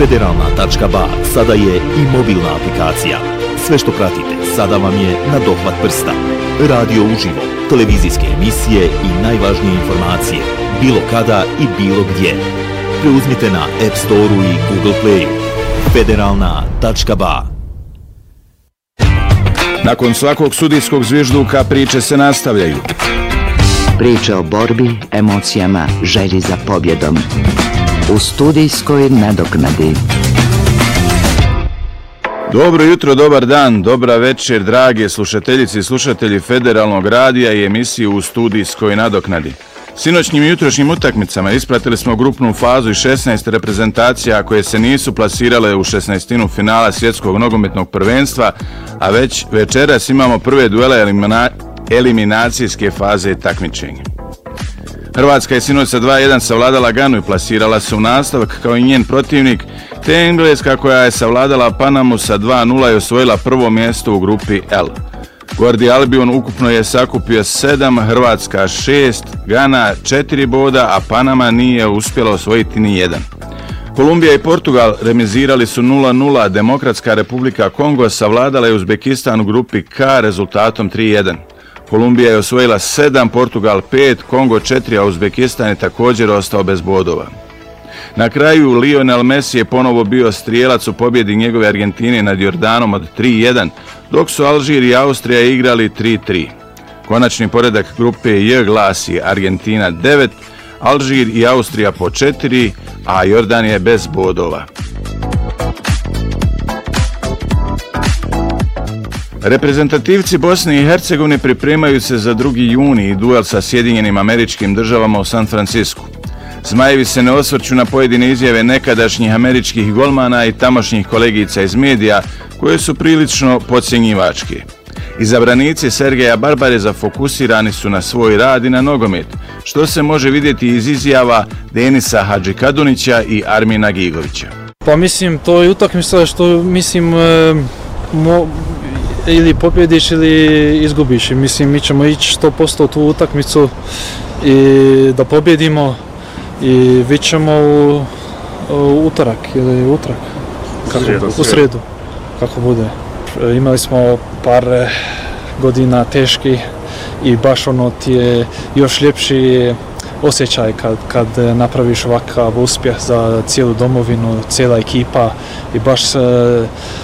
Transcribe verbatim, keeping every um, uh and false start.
Federalna tačka ba sada je i mobilna aplikacija. Sve što pratite sada vam je na dohvat prsta. Radio uživo, televizijske emisije i najvažnije informacije, bilo kada i bilo gdje. Preuzmite na App Store-u i Google Playu. Federalna tačka ba. Nakon svakog sudijskog zvižduka priče se nastavljaju. Priče o borbi, emocijama, želji za pobjedom. U studijskoj nadoknadi. Dobro jutro, dobar dan, dobra večer, drage slušateljice i slušatelji Federalnog radija i emisiju U studijskoj nadoknadi. Sinoćnim i jutrošnjim utakmicama ispratili smo grupnu fazu i šesnaest reprezentacija koje se nisu plasirale u šesnaestinu finala svjetskog nogometnog prvenstva, a već večeras imamo prve duele elimina... eliminacijske faze takmičenja. Hrvatska je sinoć sa dva jedan savladala Ganu i plasirala se u nastavak kao i njen protivnik, te Engleska koja je savladala Panamu sa dva nula i osvojila prvo mjesto u grupi L. Gordi Albion ukupno je sakupio sedam, Hrvatska šest, Gana četiri boda, a Panama nije uspjela osvojiti ni jedan. Kolumbija i Portugal remizirali su nula nula, Demokratska republika Kongo savladala je Uzbekistan u grupi K rezultatom tri jedan. Kolumbija je osvojila sedam, Portugal pet, Kongo četiri, a Uzbekistan je također ostao bez bodova. Na kraju Lionel Messi je ponovo bio strijelac u pobjedi njegove Argentine nad Jordanom od tri jedan, dok su Alžir i Austrija igrali tri tri. Konačni poredak grupe J glasi Argentina devet, Alžir i Austrija po četiri, a Jordan je bez bodova. Reprezentativci Bosne i Hercegovine pripremaju se za drugi juni i duel sa Sjedinjenim Američkim Državama u San Francisku. Zmajevi se ne osvrću na pojedine izjave nekadašnjih američkih golmana i tamošnjih kolegica iz medija, koje su prilično podcjenjivačke. Izabranici Sergeja Barbareza fokusirani su na svoj rad i na nogomet, što se može vidjeti iz izjava Denisa Hadžikadunića i Armina Gigovića. Pa mislim, to je utakmica što mislim e, mo, ili pobjediš ili izgubiš. Mislim, mi ćemo ići sto posto u tu utakmicu i da pobjedimo i vidit ćemo u, u utorak ili utrak, kako, srijedu, u srijedu, kako bude. Imali smo par godina teški i baš ono ti je još ljepši osjećaj kad, kad napraviš ovakav uspjeh za cijelu domovinu, cijela ekipa i baš